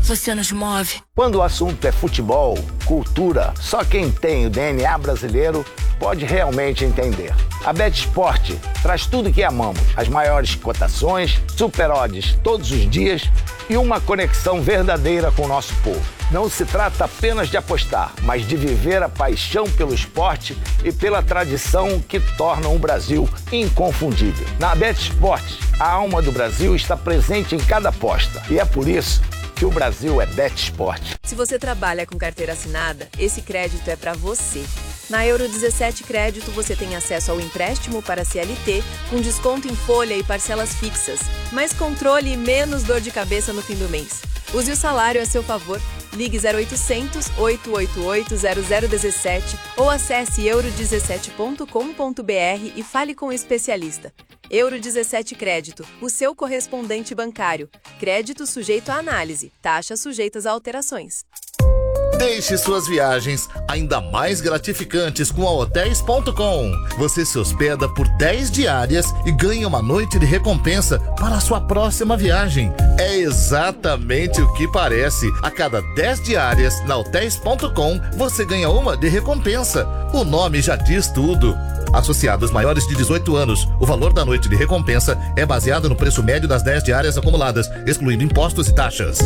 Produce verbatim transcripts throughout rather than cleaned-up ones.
você nos move. Quando o assunto é futebol, cultura, só quem tem o D N A brasileiro pode realmente entender. A BetSport traz tudo que amamos, as maiores cotações, super odds todos os dias e uma conexão verdadeira com o nosso povo. Não se trata apenas de apostar, mas de viver a paixão pelo esporte e pela tradição que tornam o Brasil inconfundível. Na BetSport, a alma do Brasil está presente em cada aposta e é por isso que o Brasil é BetSport. Se você trabalha com carteira assinada, esse crédito é para você. Na Euro dezessete Crédito, você tem acesso ao empréstimo para C L T, com desconto em folha e parcelas fixas, mais controle e menos dor de cabeça no fim do mês. Use o salário a seu favor. Ligue zero oitocentos, oito oito oito, zero zero um sete ou acesse euro dezessete ponto com ponto br e fale com o especialista. Euro dezessete Crédito, o seu correspondente bancário. Crédito sujeito à análise. Taxas sujeitas a alterações. Deixe suas viagens ainda mais gratificantes com a hotéis ponto com. Você se hospeda por dez diárias e ganha uma noite de recompensa para a sua próxima viagem. É exatamente o que parece. A cada dez diárias na hotéis ponto com, você ganha uma de recompensa. O nome já diz tudo. Associados maiores de dezoito anos, o valor da noite de recompensa é baseado no preço médio das dez diárias acumuladas, excluindo impostos e taxas.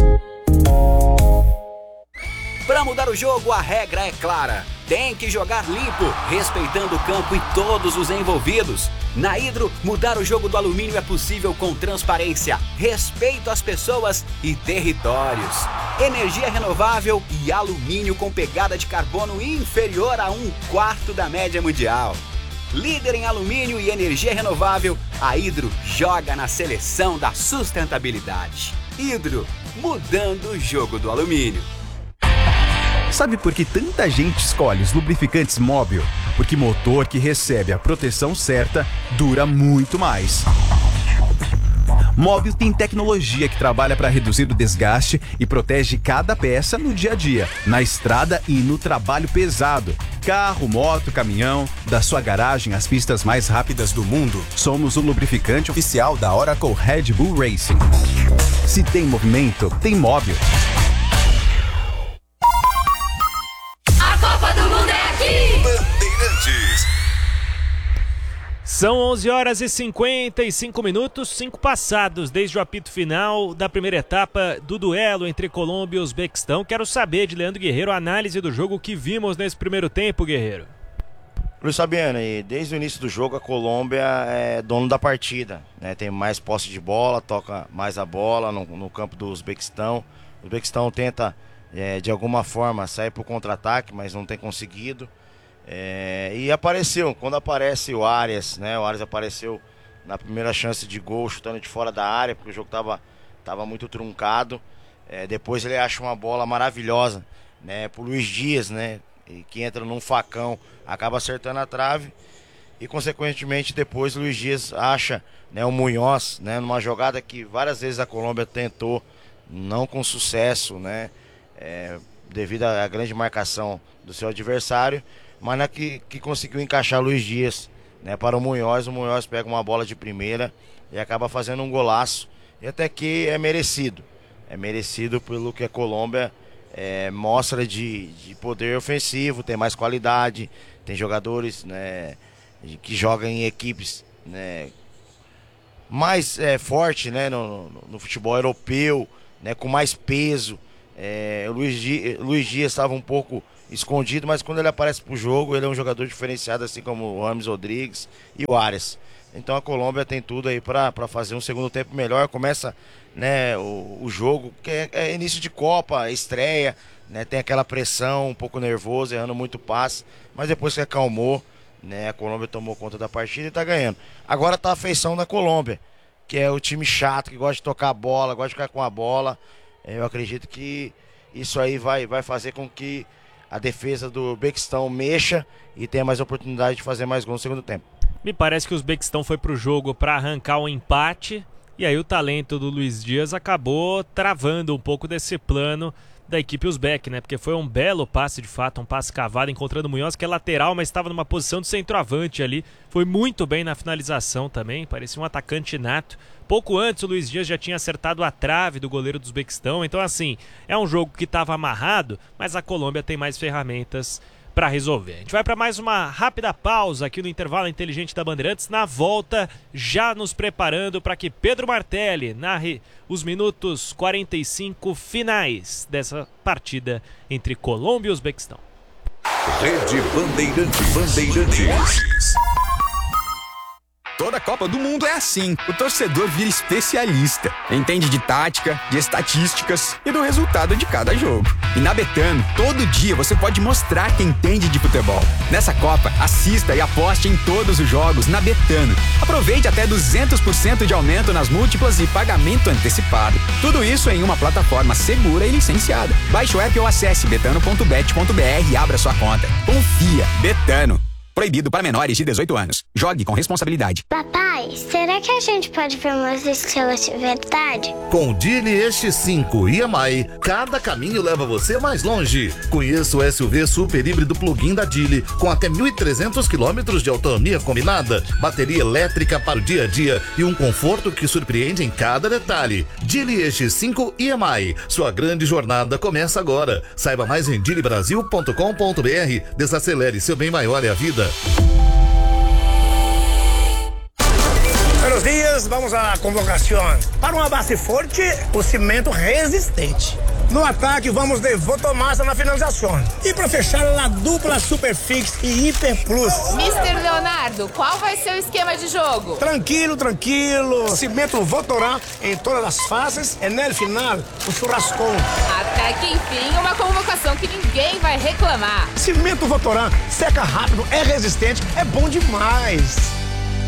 Para mudar o jogo, a regra é clara. Tem que jogar limpo, respeitando o campo e todos os envolvidos. Na Hidro, mudar o jogo do alumínio é possível com transparência, respeito às pessoas e territórios. Energia renovável e alumínio com pegada de carbono inferior a um quarto da média mundial. Líder em alumínio e energia renovável, a Hidro joga na seleção da sustentabilidade. Hidro, mudando o jogo do alumínio. Sabe por que tanta gente escolhe os lubrificantes Móbil? Porque motor que recebe a proteção certa dura muito mais. Móbil tem tecnologia que trabalha para reduzir o desgaste e protege cada peça no dia a dia, na estrada e no trabalho pesado. Carro, moto, caminhão, da sua garagem às pistas mais rápidas do mundo, somos o lubrificante oficial da Oracle Red Bull Racing. Se tem movimento, tem Móbil. São onze horas e cinquenta e cinco minutos, cinco passados desde o apito final da primeira etapa do duelo entre Colômbia e Uzbequistão. Quero saber de Leandro Guerreiro a análise do jogo que vimos nesse primeiro tempo, Guerreiro. Luiz Fabiano, e desde o início do jogo a Colômbia é dono da partida, né? Tem mais posse de bola, toca mais a bola no, no campo do Uzbequistão. O Uzbequistão tenta é, de alguma forma sair para o contra-ataque, mas não tem conseguido. É, e apareceu, quando aparece o Arias, né? O Arias apareceu na primeira chance de gol, chutando de fora da área, porque o jogo estava tava muito truncado. É, depois ele acha uma bola maravilhosa, né? Pro Luiz Dias, né? E que entra num facão, acaba acertando a trave. E consequentemente depois o Luiz Dias acha, né, o Munhoz, né? Numa jogada que várias vezes a Colômbia tentou, não com sucesso, né? É, devido à grande marcação do seu adversário. Mas na que, que conseguiu encaixar Luiz Dias, né, para o Munhoz. O Munhoz pega uma bola de primeira e acaba fazendo um golaço. E até que é merecido. É merecido pelo que a Colômbia é, mostra de, de poder ofensivo, tem mais qualidade, tem jogadores, né, que jogam em equipes, né, mais é, forte, né, no, no, no futebol europeu, né, com mais peso. É, o Luiz Dias, Luiz Dias estava um pouco escondido, mas quando ele aparece pro jogo, ele é um jogador diferenciado, assim como o James Rodrigues e o Arias. Então a Colômbia tem tudo aí para fazer um segundo tempo melhor. Começa, né, o, o jogo, que é, é início de Copa, estreia, né, tem aquela pressão, um pouco nervoso, errando muito passe, mas depois que acalmou, né, a Colômbia tomou conta da partida e tá ganhando. Agora tá a feição da Colômbia, que é o time chato, que gosta de tocar a bola, gosta de ficar com a bola. Eu acredito que isso aí vai, vai fazer com que a defesa do Uzbequistão mexa e tenha mais oportunidade de fazer mais gols no segundo tempo. Me parece que o Uzbequistão foi pro jogo para arrancar o empate e aí o talento do Luiz Dias acabou travando um pouco desse plano da equipe uzbeque, né? Porque foi um belo passe de fato, um passe cavado, encontrando o Munhoz, que é lateral, mas estava numa posição de centroavante ali. Foi muito bem na finalização também, parecia um atacante nato. Pouco antes o Luiz Dias já tinha acertado a trave do goleiro do Uzbequistão. Então assim, é um jogo que estava amarrado, mas a Colômbia tem mais ferramentas para resolver. A gente vai para mais uma rápida pausa aqui no intervalo inteligente da Bandeirantes. Na volta, já nos preparando para que Pedro Martelli narre os minutos quarenta e cinco finais dessa partida entre Colômbia e Uzbequistão. Rede Bandeirantes. Bandeirantes. Toda Copa do Mundo é assim. O torcedor vira especialista. Entende de tática, de estatísticas e do resultado de cada jogo. E na Betano, todo dia você pode mostrar que entende de futebol. Nessa Copa, assista e aposte em todos os jogos na Betano. Aproveite até duzentos por cento de aumento nas múltiplas e pagamento antecipado. Tudo isso em uma plataforma segura e licenciada. Baixe o app ou acesse betano ponto bet ponto br e abra sua conta. Confia. Betano. Proibido para menores de dezoito anos. Jogue com responsabilidade. Papai, será que a gente pode ver umas estrelas de verdade? Com o Geely X cinco e M I, cada caminho leva você mais longe. Conheça o S U V super híbrido plug-in da Geely, com até mil e trezentos quilômetros de autonomia combinada, bateria elétrica para o dia a dia e um conforto que surpreende em cada detalhe. Geely X cinco e M I, sua grande jornada começa agora. Saiba mais em geely brasil ponto com ponto br. Desacelere, seu bem maior é a vida. Buenos dias, vamos à convocação. Para uma base forte, o cimento resistente. No ataque, vamos de Votomassa na finalização. E para fechar, a dupla Superfix e Hiper Plus. mister Leonardo, qual vai ser o esquema de jogo? Tranquilo, tranquilo. Cimento Votorã em todas as fases e no final, o churrascão. Até que enfim, uma convocação que ninguém vai reclamar. Cimento Votorã seca rápido, é resistente, é bom demais.